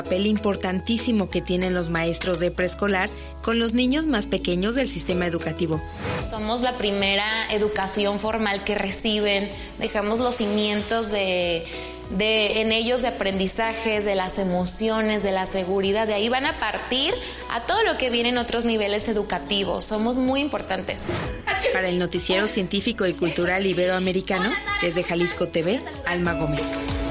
papel importantísimo que tienen los maestros de preescolar con los niños más pequeños del sistema educativo. Somos la primera educación formal que reciben, dejamos los cimientos en ellos de aprendizajes, de las emociones, de la seguridad. De ahí van a partir a todo lo que viene en otros niveles educativos. Somos muy importantes. Para el Noticiero Científico y Cultural Iberoamericano, desde Jalisco TV, Alma Gómez.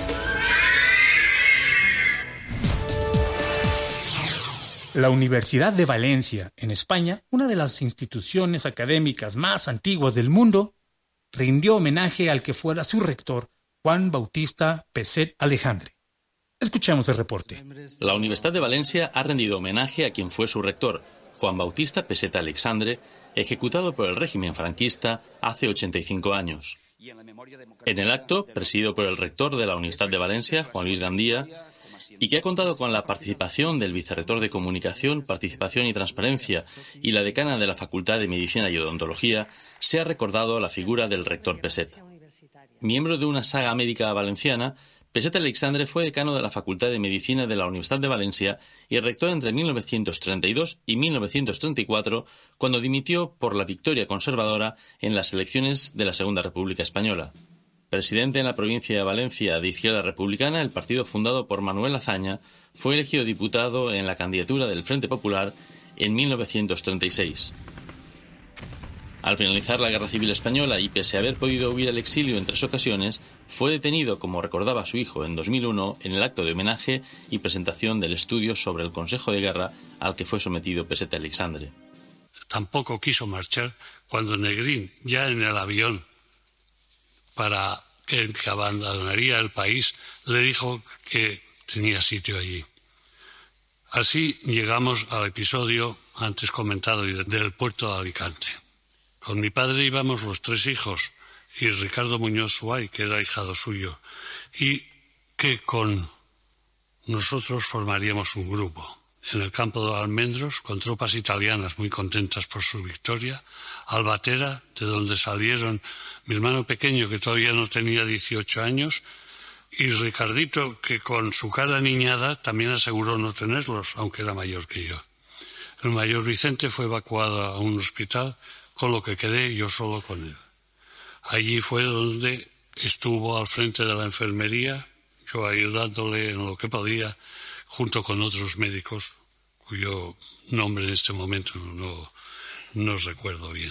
La Universidad de Valencia, en España, una de las instituciones académicas más antiguas del mundo, rindió homenaje al que fuera su rector, Juan Bautista Peset Alexandre. Escuchemos el reporte. La Universidad de Valencia ha rendido homenaje a quien fue su rector, Juan Bautista Peset Alexandre, ejecutado por el régimen franquista hace 85 años. En el acto, presidido por el rector de la Universidad de Valencia, Juan Luis Gandía, y que ha contado con la participación del vicerrector de Comunicación, Participación y Transparencia y la decana de la Facultad de Medicina y Odontología, se ha recordado la figura del rector Peset. Miembro de una saga médica valenciana, Peset Alexandre fue decano de la Facultad de Medicina de la Universidad de Valencia y rector entre 1932 y 1934, cuando dimitió por la victoria conservadora en las elecciones de la Segunda República Española. Presidente en la provincia de Valencia de Izquierda Republicana, el partido fundado por Manuel Azaña fue elegido diputado en la candidatura del Frente Popular en 1936. Al finalizar la Guerra Civil Española y pese a haber podido huir al exilio en 3 ocasiones, fue detenido, como recordaba su hijo en 2001, en el acto de homenaje y presentación del estudio sobre el Consejo de Guerra al que fue sometido Peset Alexandre. Tampoco quiso marchar cuando Negrín, ya en el avión para que abandonaría el país, le dijo que tenía sitio allí. Así llegamos al episodio antes comentado del puerto de Alicante. Con mi padre íbamos los 3 hijos y Ricardo Muñoz Suay, que era ahijado suyo, y que con nosotros formaríamos un grupo. En el campo de Almendros, con tropas italianas muy contentas por su victoria, Albatera, de donde salieron mi hermano pequeño, que todavía no tenía 18 años, y Ricardito, que con su cara niñada también aseguró no tenerlos, aunque era mayor que yo. El mayor Vicente fue evacuado a un hospital, con lo que quedé yo solo con él. Allí fue donde estuvo al frente de la enfermería, yo ayudándole en lo que podía, junto con otros médicos, cuyo nombre en este momento no recuerdo bien.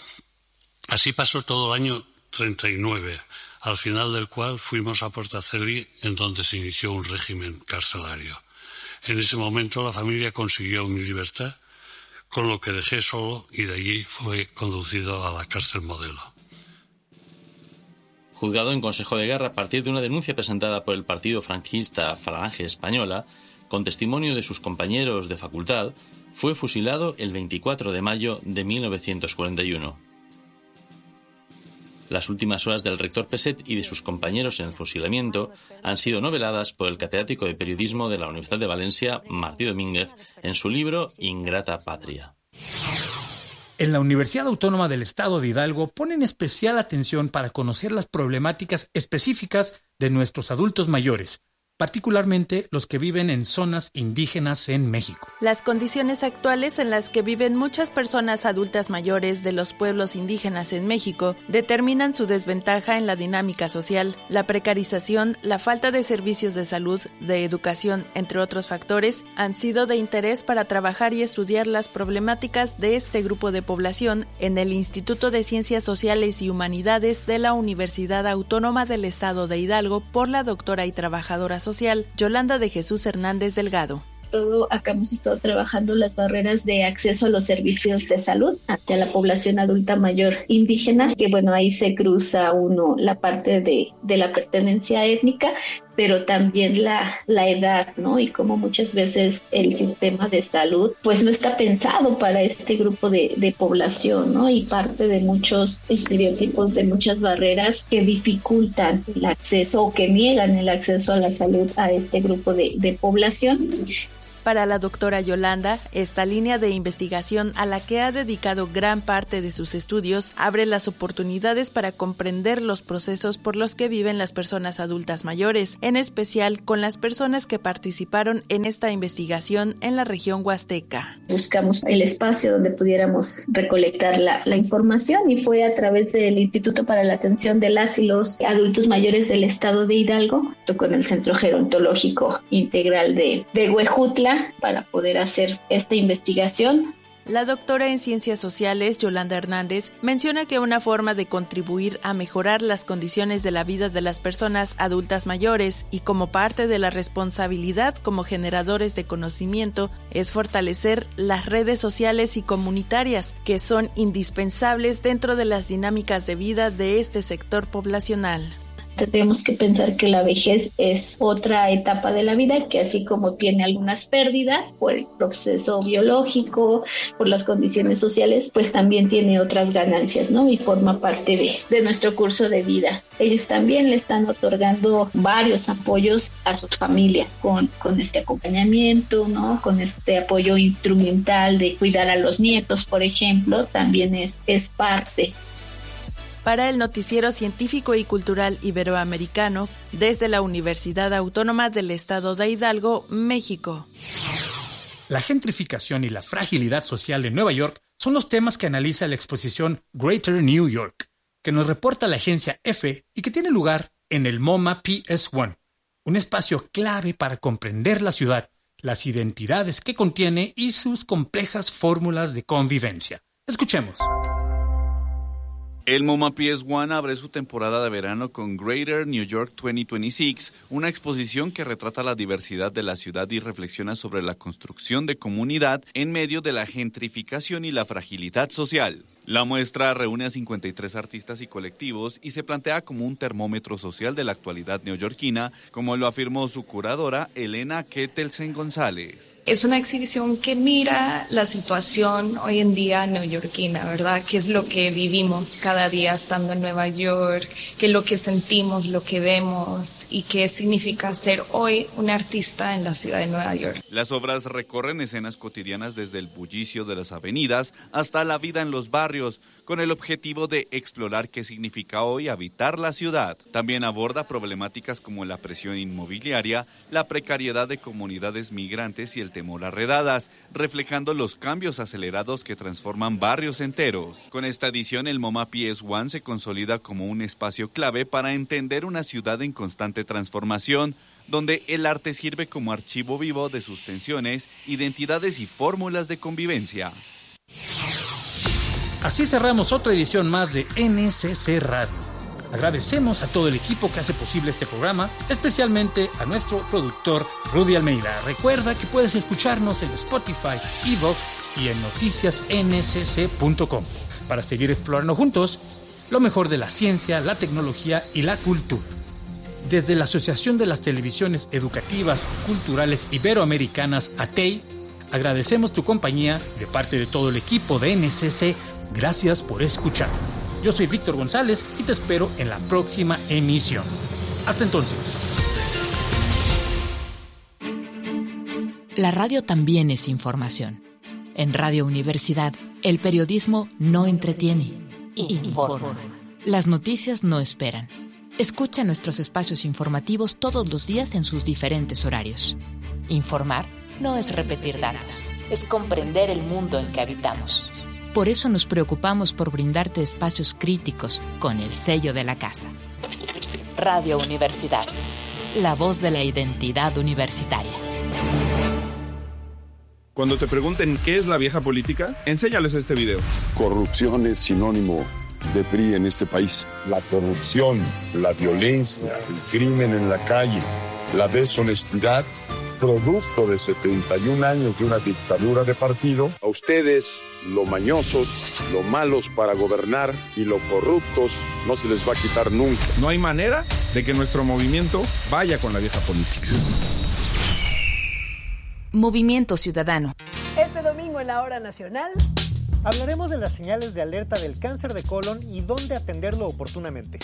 Así pasó todo el año 39, al final del cual fuimos a Portaceli, en donde se inició un régimen carcelario. En ese momento la familia consiguió mi libertad, con lo que dejé solo y de allí fue conducido a la cárcel Modelo. Juzgado en Consejo de Guerra a partir de una denuncia presentada por el partido franquista Falange Española, con testimonio de sus compañeros de facultad, fue fusilado el 24 de mayo de 1941. Las últimas horas del rector Peset y de sus compañeros en el fusilamiento han sido noveladas por el catedrático de periodismo de la Universidad de Valencia, Martí Domínguez, en su libro Ingrata Patria. En la Universidad Autónoma del Estado de Hidalgo ponen especial atención para conocer las problemáticas específicas de nuestros adultos mayores, particularmente los que viven en zonas indígenas en México. Las condiciones actuales en las que viven muchas personas adultas mayores de los pueblos indígenas en México determinan su desventaja en la dinámica social, la precarización, la falta de servicios de salud, de educación, entre otros factores, han sido de interés para trabajar y estudiar las problemáticas de este grupo de población en el Instituto de Ciencias Sociales y Humanidades de la Universidad Autónoma del Estado de Hidalgo por la doctora y trabajadora social Yolanda de Jesús Hernández Delgado. Todo acá hemos estado trabajando las barreras de acceso a los servicios de salud hacia la población adulta mayor indígena, que bueno, ahí se cruza la parte de la pertenencia étnica, pero también la edad, ¿no? Y como muchas veces el sistema de salud pues no está pensado para este grupo de población, ¿no? Y parte de muchos estereotipos, de muchas barreras que dificultan el acceso o que niegan el acceso a la salud a este grupo de población. Para la doctora Yolanda, esta línea de investigación a la que ha dedicado gran parte de sus estudios abre las oportunidades para comprender los procesos por los que viven las personas adultas mayores, en especial con las personas que participaron en esta investigación en la región huasteca. Buscamos el espacio donde pudiéramos recolectar la información, y fue a través del Instituto para la Atención de las y los Adultos Mayores del Estado de Hidalgo, junto con el Centro Gerontológico Integral de Huejutla, para poder hacer esta investigación. La doctora en Ciencias Sociales, Yolanda Hernández, menciona que una forma de contribuir a mejorar las condiciones de la vida de las personas adultas mayores y como parte de la responsabilidad como generadores de conocimiento es fortalecer las redes sociales y comunitarias, que son indispensables dentro de las dinámicas de vida de este sector poblacional. Tenemos que pensar que la vejez es otra etapa de la vida, que así como tiene algunas pérdidas por el proceso biológico, por las condiciones sociales, pues también tiene otras ganancias, ¿no? Y forma parte de nuestro curso de vida. Ellos también le están otorgando varios apoyos a su familia con este acompañamiento, ¿no? Con este apoyo instrumental de cuidar a los nietos, por ejemplo, también es parte. Para el Noticiero Científico y Cultural Iberoamericano, desde la Universidad Autónoma del Estado de Hidalgo, México. La gentrificación y la fragilidad social de Nueva York son los temas que analiza la exposición Greater New York, que nos reporta la agencia EFE y que tiene lugar en el MoMA PS1, un espacio clave para comprender la ciudad, las identidades que contiene y sus complejas fórmulas de convivencia. Escuchemos. El MoMA PS1 abre su temporada de verano con Greater New York 2026, una exposición que retrata la diversidad de la ciudad y reflexiona sobre la construcción de comunidad en medio de la gentrificación y la fragilidad social. La muestra reúne a 53 artistas y colectivos y se plantea como un termómetro social de la actualidad neoyorquina, como lo afirmó su curadora Elena Kettelsen González. Es una exhibición que mira la situación hoy en día neoyorquina, ¿verdad? ¿Qué es lo que vivimos cada día estando en Nueva York? ¿Qué es lo que sentimos, lo que vemos? ¿Y qué significa ser hoy un artista en la ciudad de Nueva York? Las obras recorren escenas cotidianas desde el bullicio de las avenidas hasta la vida en los barrios, con el objetivo de explorar qué significa hoy habitar la ciudad. También aborda problemáticas como la presión inmobiliaria, la precariedad de comunidades migrantes y el temor a redadas, reflejando los cambios acelerados que transforman barrios enteros. Con esta edición, el MoMA PS1 se consolida como un espacio clave para entender una ciudad en constante transformación, donde el arte sirve como archivo vivo de sus tensiones, identidades y fórmulas de convivencia. Así cerramos otra edición más de NCC Radio. Agradecemos a todo el equipo que hace posible este programa, especialmente a nuestro productor Rudy Almeida. Recuerda que puedes escucharnos en Spotify, iVoox y en noticiasncc.com para seguir explorando juntos lo mejor de la ciencia, la tecnología y la cultura. Desde la Asociación de las Televisiones Educativas y Culturales Iberoamericanas, ATEI, agradecemos tu compañía de parte de todo el equipo de NCC. Gracias por escuchar. Yo soy Víctor González y te espero en la próxima emisión. Hasta entonces. La radio también es información. En Radio Universidad, el periodismo no entretiene, informa. Las noticias no esperan. Escucha nuestros espacios informativos todos los días en sus diferentes horarios. Informar no es repetir datos, es comprender el mundo en que habitamos. Por eso nos preocupamos por brindarte espacios críticos con el sello de la casa. Radio Universidad, la voz de la identidad universitaria. Cuando te pregunten qué es la vieja política, enséñales este video. Corrupción es sinónimo de PRI en este país. La corrupción, la violencia, el crimen en la calle, la deshonestidad, producto de 71 años de una dictadura de partido. A ustedes, lo mañosos, lo malos para gobernar y lo corruptos, no se les va a quitar nunca. No hay manera de que nuestro movimiento vaya con la vieja política. Movimiento Ciudadano. Este domingo en la Hora Nacional hablaremos de las señales de alerta del cáncer de colon y dónde atenderlo oportunamente.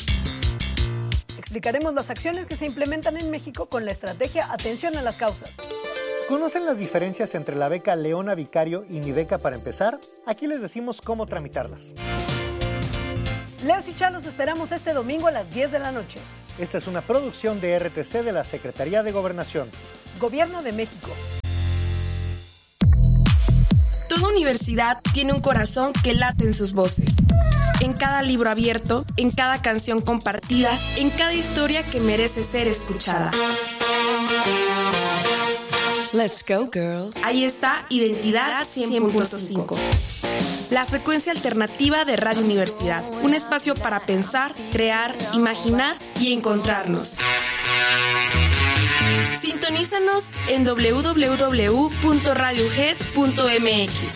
Explicaremos las acciones que se implementan en México con la estrategia Atención a las Causas. ¿Conocen las diferencias entre la beca Leona Vicario y Mi Beca para Empezar? Aquí les decimos cómo tramitarlas. Leos y Charlos esperamos este domingo a las 10 de la noche. Esta es una producción de RTC de la Secretaría de Gobernación. Gobierno de México. Toda universidad tiene un corazón que late en sus voces. En cada libro abierto, en cada canción compartida, en cada historia que merece ser escuchada. Let's go, girls. Ahí está Identidad 100.5. La frecuencia alternativa de Radio Universidad. Un espacio para pensar, crear, imaginar y encontrarnos. Sintonízanos en www.radiohead.mx.